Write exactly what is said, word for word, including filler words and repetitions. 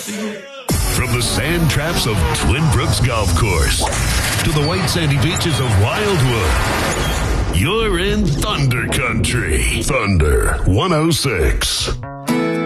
From the sand traps of Twin Brooks Golf Course to the white sandy beaches of Wildwood, you're in Thunder Country. Thunder one oh six.